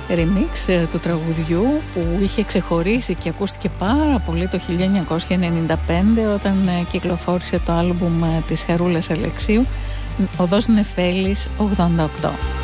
remix του τραγουδιού που είχε ξεχωρίσει και ακούστηκε πάρα πολύ το 1995 όταν κυκλοφόρησε το άλμπουμ της Χαρούλας Αλεξίου, Οδός Νεφέλης 88.